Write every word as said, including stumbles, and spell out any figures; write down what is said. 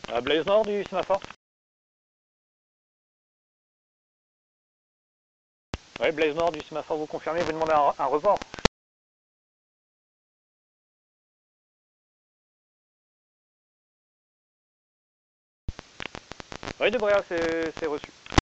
Euh, Blaze Nord du sémaphore. Oui, Blaze Nord du sémaphore, vous confirmez, vous demandez un, un report. Oui, de Bréa, c'est reçu.